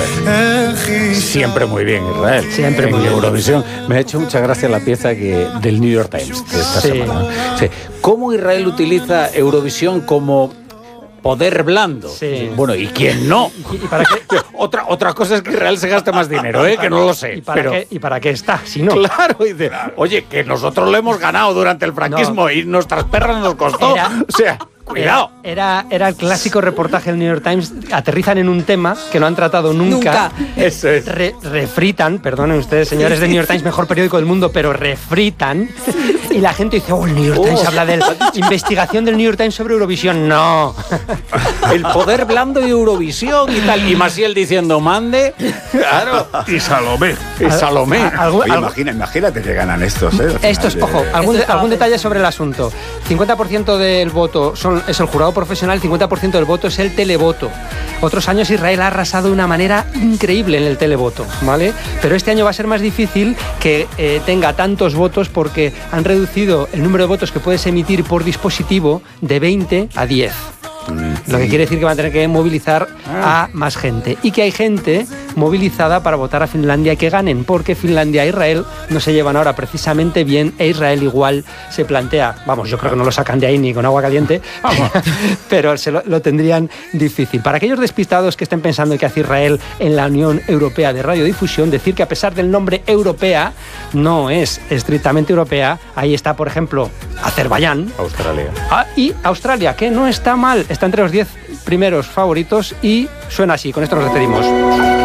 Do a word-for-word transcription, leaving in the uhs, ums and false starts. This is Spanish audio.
Siempre muy bien Israel. Siempre muy bien. Eurovisión. Me ha hecho mucha gracia la pieza que, del New York Times de esta Sí. semana. Sí. ¿Cómo Israel utiliza Eurovisión como poder blando? Sí. Bueno, ¿y quién no? ¿Y, y para qué? Otra, otra cosa es que Israel se gaste más dinero, ¿eh? Que no lo sé. ¿Y para, pero... qué, ¿Y para qué está? Si no. Claro, dice, oye, que nosotros lo hemos ganado durante el franquismo No. y nuestras perras nos costó. Era- o sea, cuidado. Era, era el clásico reportaje del New York Times. Aterrizan en un tema que no han tratado nunca. Nunca. Eso es. Re- refritan, perdonen ustedes, señores del New York Times, mejor periódico del mundo, pero refritan. Y la gente dice, oh, el New York Times Oh. habla de la investigación del New York Times sobre Eurovisión. No. El poder blando de Eurovisión y tal. Y Maciel diciendo, mande. Claro. Y Salomé. Y Salomé. A- algún- Oye, algún- imagina, imagínate que ganan estos, ¿eh? Al final Estos, de- ojo, algún, Esto estaba algún detalle pensando. sobre el asunto. cincuenta por ciento del voto son, es el jurado profesional, cincuenta por ciento del voto es el televoto. Otros años Israel ha arrasado de una manera increíble en el televoto, ¿vale? Pero este año va a ser más difícil que eh, tenga tantos votos porque han reducido el número de votos que puedes emitir por dispositivo de veinte a diez. Lo que quiere decir que van a tener que movilizar a más gente. Y que hay gente movilizada para votar a Finlandia y que ganen, porque Finlandia e Israel no se llevan ahora precisamente bien, e Israel igual se plantea, vamos, yo creo que no lo sacan de ahí ni con agua caliente, pero se lo, lo tendrían difícil. Para aquellos despistados que estén pensando que hace Israel en la Unión Europea de Radiodifusión, decir que a pesar del nombre europea, no es estrictamente europea. Ahí está, por ejemplo, Azerbaiyán, Australia. Ah, y Australia, que no está mal, está entre los diez primeros favoritos y suena así. Con esto nos despedimos.